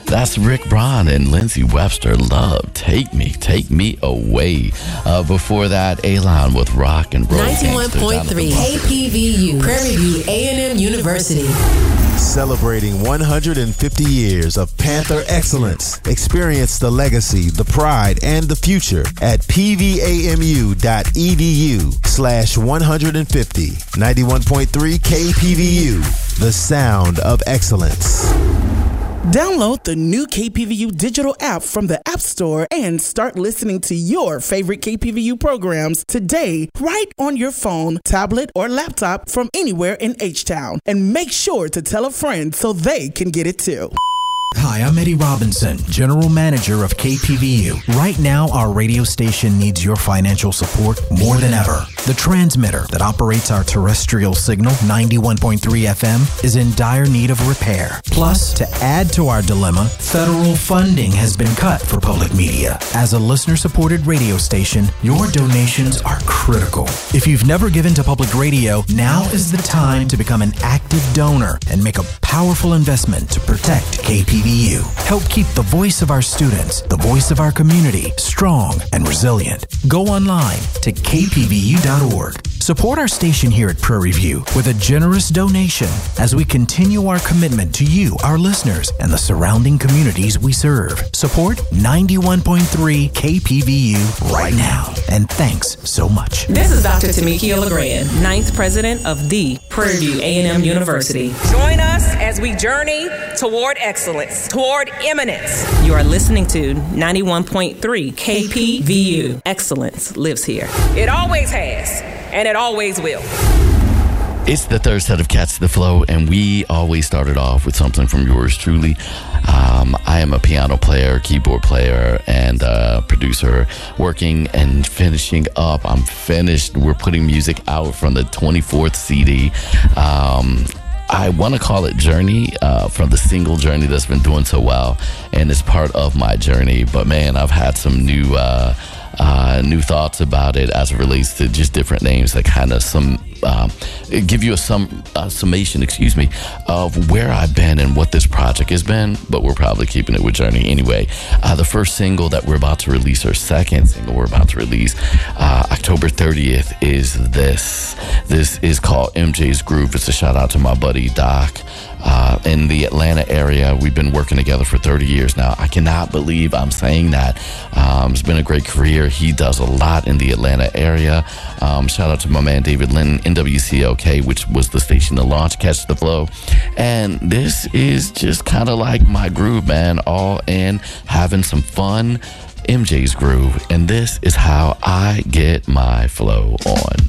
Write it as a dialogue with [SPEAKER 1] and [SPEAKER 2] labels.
[SPEAKER 1] That's Rick Braun and Lindsey Webster. Love, take me away. Before that, Alon with Rock and Roll.
[SPEAKER 2] 91.3 KPVU, Prairie View A&M University.
[SPEAKER 3] Celebrating 150 years of Panther excellence. Experience the legacy, the pride, and the future at pvamu.edu/150. 91.3 KPVU, the sound of excellence.
[SPEAKER 4] Download the new KPVU digital app from the App Store and start listening to your favorite KPVU programs today right on your phone, tablet, or laptop from anywhere in H-Town. And make sure to tell a friend so they can get it too.
[SPEAKER 5] Hi, I'm Eddie Robinson, General Manager of KPVU. Right now, our radio station needs your financial support more than ever. The transmitter that operates our terrestrial signal, 91.3 FM, is in dire need of repair. Plus, to add to our dilemma, federal funding has been cut for public media. As a listener-supported radio station, your donations are critical. If you've never given to public radio, now is the time to become an active donor and make a powerful investment to protect KPVU. Help keep the voice of our students, the voice of our community, strong and resilient. Go online to kpvu.org. Support our station here at Prairie View with a generous donation as we continue our commitment to you, our listeners, and the surrounding communities we serve. Support 91.3 KPVU right now. And thanks so much.
[SPEAKER 6] This is Dr. Tamikia LeGrand, 9th President of the Prairie View A&M University. Join us as we journey toward excellence, toward eminence. You are listening to 91.3 KPVU. Excellence lives here. It always has, and it always will.
[SPEAKER 1] It's the third set of Catch the Flow, and we always started off with something from yours truly. I am a piano player, keyboard player, and producer, working and finishing up. I'm finished. We're putting music out from the 24th CD. I want to call it Journey, from the single Journey that's been doing so well, and it's part of my journey. But man, I've had some new thoughts about it as it relates to just different names that kind of give you a summation, of where I've been and what this project has been, but we're probably keeping it with Journey anyway. The first single that we're about to release, or second single we're about to release, October 30th, is this. This is called MJ's Groove. It's a shout out to my buddy Doc. In the Atlanta area. We've been working together for 30 years now. I cannot believe I'm saying that. It's been a great career. He does a lot in the Atlanta area. Shout out to my man David Linton, NWCLK, which was the station to launch Catch the Flow. And this is just kind of like my groove, man. All in, having some fun. MJ's Groove. And this is how I get my flow on.